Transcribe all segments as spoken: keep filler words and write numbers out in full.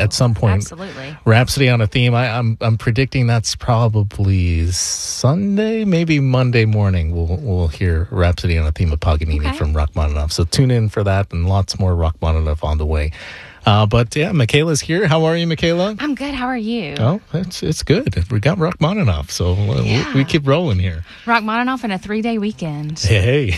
at some point. Absolutely. Rhapsody on a Theme. I, I'm I'm predicting that's probably Sunday, maybe Monday morning. We'll we'll hear Rhapsody on a Theme of Paganini Okay. from Rachmaninoff. So tune in for that, and lots more Rachmaninoff on the way. Uh, but yeah, Michaela's here. How are you, Michaela? I'm good. How are you? Oh, it's it's good. We got Rachmaninoff, so uh, Yeah. we, we keep rolling here. Rachmaninoff in a three-day weekend. Hey,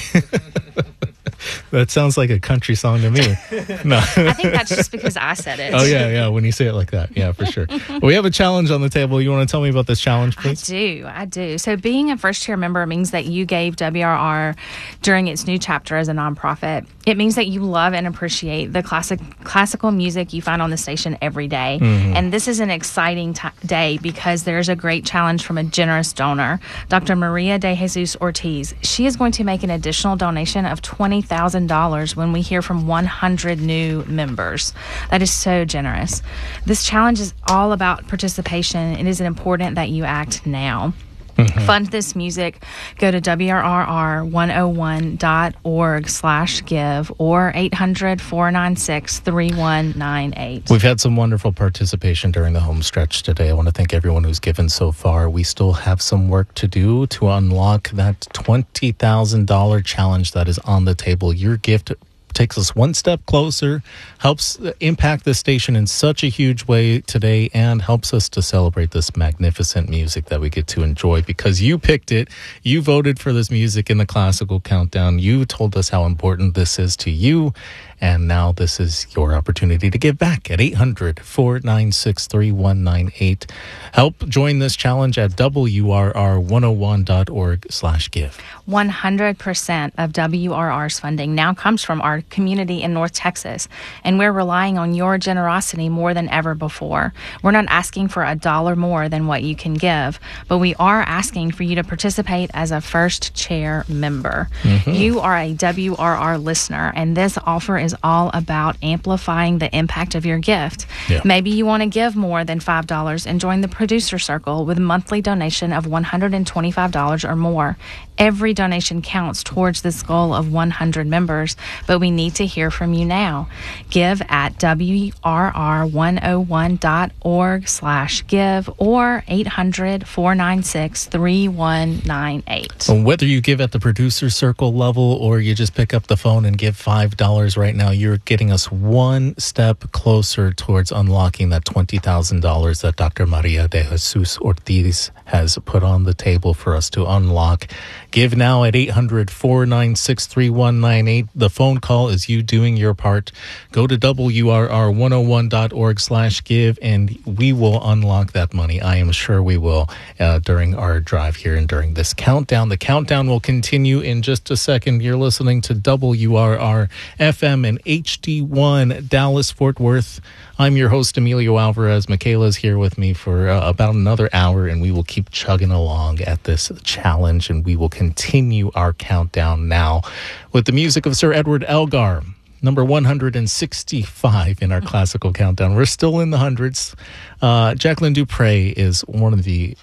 that sounds like a country song to me. No. I think that's just because I said it. Oh, yeah, yeah, when you say it like that. Yeah, for sure. Well, we have a challenge on the table. You want to tell me about this challenge, I please? do. I do. So being a first-year member means that you gave W R R during its new chapter as a nonprofit. It means that you love and appreciate the classic classical music you find on the station every day. Mm-hmm. And this is an exciting t- day because there's a great challenge from a generous donor, Doctor Maria de Jesus Ortiz. She is going to make an additional donation of twenty thousand dollars when we hear from one hundred new members. That is so generous. This challenge is all about participation. It is important that you act now. Mm-hmm. Fund this music. Go to W R R one oh one dot org slash give or eight hundred, four nine six, three one nine eight. We've had some wonderful participation during the home stretch today. I want to thank everyone who's given so far. We still have some work to do to unlock that twenty thousand dollars challenge that is on the table. Your gift takes us one step closer, helps impact the station in such a huge way today, and helps us to celebrate this magnificent music that we get to enjoy because you picked it. You voted for this music in the Classical Countdown. You told us how important this is to you. And now this is your opportunity to give back at eight hundred, four nine six, three one nine eight. Help join this challenge at W R R one oh one dot org slash give. one hundred percent of W R R's funding now comes from our community in North Texas, and we're relying on your generosity more than ever before. We're not asking for a dollar more than what you can give, but we are asking for you to participate as a first chair member. Mm-hmm. You are a W R R listener, and this offer is all about amplifying the impact of your gift. Yeah. Maybe you want to give more than five dollars and join the producer circle with a monthly donation of one hundred twenty-five dollars or more. Every donation counts towards this goal of one hundred members, but we need to hear from you now. Give at W R R one oh one dot org slash give or eight hundred, four nine six, three one nine eight. So whether you give at the producer circle level or you just pick up the phone and give five dollars right now, you're getting us one step closer towards unlocking that twenty thousand dollars that Doctor Maria de Jesus Ortiz has put on the table for us to unlock. Give now at eight hundred, four nine six, three one nine eight. The phone call is you doing your part. Go to W R R one oh one dot org slash give and we will unlock that money. I am sure we will uh, during our drive here and during this countdown. The countdown will continue in just a second. You're listening to W R R F M and H D one Dallas Fort Worth. I'm your host, Emilio Alvarez. Michaela's here with me for uh, about another hour, and we will keep chugging along at this challenge, and we will continue our countdown now with the music of Sir Edward Elgar, number one hundred sixty-five in our classical countdown. We're still in the hundreds. Uh, Jacqueline Dupre is one of the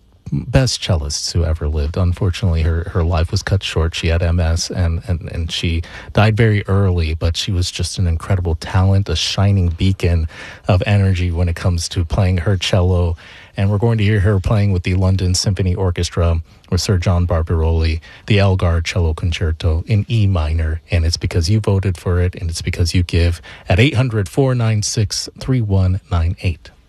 best cellists who ever lived. Unfortunately, her, her life was cut short. She had M S and, and, and she died very early, but she was just an incredible talent, a shining beacon of energy when it comes to playing her cello. And we're going to hear her playing with the London Symphony Orchestra with Sir John Barbirolli, the Elgar Cello Concerto in E minor. And it's because you voted for it, and it's because you give at eight hundred, four nine six, three one nine eight.